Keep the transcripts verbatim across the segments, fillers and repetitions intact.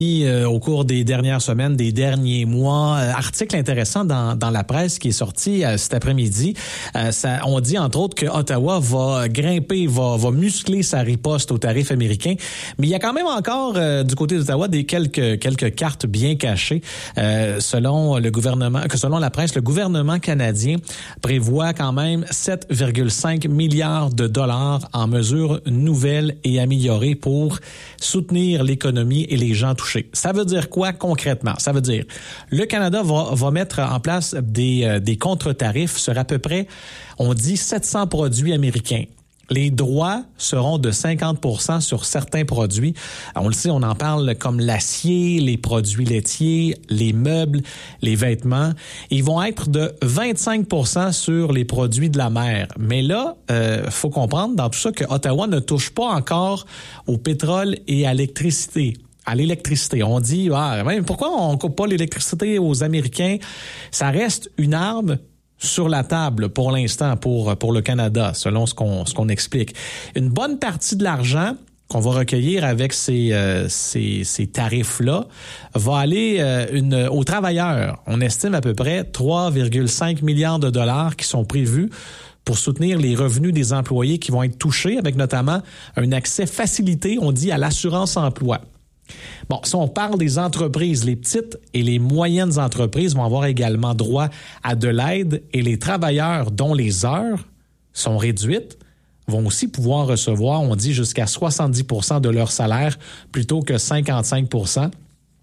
Euh, au cours des dernières semaines, des derniers mois. Euh, article intéressant dans, dans la presse qui est sorti euh, cet après-midi. Euh, ça, on dit entre autres que Ottawa va grimper, va, va muscler sa riposte aux tarifs américains. Mais il y a quand même encore euh, du côté d'Ottawa des quelques quelques cartes bien cachées. Euh, selon le gouvernement, que selon la presse, le gouvernement canadien prévoit quand même sept virgule cinq milliards de dollars en mesures nouvelles et améliorées pour soutenir l'économie et les gens touchés. Ça veut dire quoi concrètement? Ça veut dire le Canada va, va mettre en place des, euh, des contre-tarifs sur à peu près, on dit, sept cents produits américains. Les droits seront de cinquante pour cent sur certains produits. On le sait, on en parle comme l'acier, les produits laitiers, les meubles, les vêtements. Ils vont être de vingt-cinq pour cent sur les produits de la mer. Mais là, euh, faut comprendre dans tout ça que Ottawa ne touche pas encore au pétrole et à l'électricité. À l'électricité. On dit, ah, pourquoi on coupe pas l'électricité aux Américains? Ça reste une arme sur la table pour l'instant pour pour le Canada, selon ce qu'on ce qu'on explique. Une bonne partie de l'argent qu'on va recueillir avec ces euh, ces, ces tarifs-là va aller euh, une, aux travailleurs. On estime à peu près trois virgule cinq milliards de dollars qui sont prévus pour soutenir les revenus des employés qui vont être touchés, avec notamment un accès facilité, on dit, à l'assurance-emploi. Bon, si on parle des entreprises, les petites et les moyennes entreprises vont avoir également droit à de l'aide et les travailleurs dont les heures sont réduites vont aussi pouvoir recevoir, on dit, jusqu'à soixante-dix pour cent de leur salaire plutôt que cinquante-cinq pour cent.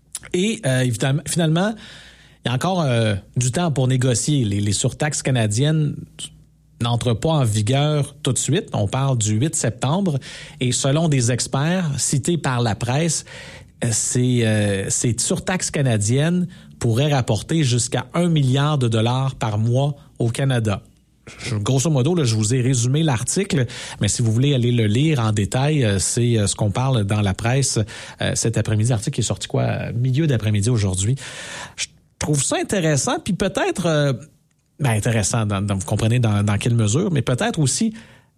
Et euh, évidemment, finalement, il y a encore euh, du temps pour négocier. Les, les surtaxes canadiennes n'entrent pas en vigueur tout de suite. On parle du huit septembre. Et selon des experts cités par la presse, ces, euh, ces surtaxes canadiennes pourraient rapporter jusqu'à un milliard de dollars par mois au Canada. Grosso modo, là, je vous ai résumé l'article, mais si vous voulez aller le lire en détail, c'est ce qu'on parle dans la presse euh, cet après-midi. L'article qui est sorti quoi, milieu d'après-midi aujourd'hui. Je trouve ça intéressant, puis peut-être... Euh, Ben intéressant, dans, dans, vous comprenez dans, dans quelle mesure, mais peut-être aussi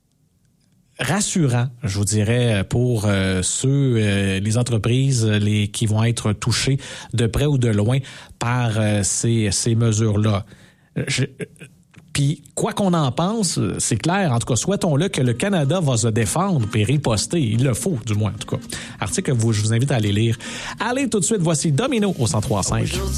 rassurant, je vous dirais, pour euh, ceux, euh, les entreprises les qui vont être touchées de près ou de loin par euh, ces, ces mesures-là. Je, Puis, quoi qu'on en pense, c'est clair, en tout cas, souhaitons-le que le Canada va se défendre et riposter. Il le faut, du moins, en tout cas. Article que vous, je vous invite à aller lire. Allez, tout de suite, voici Domino au cent trois cinq.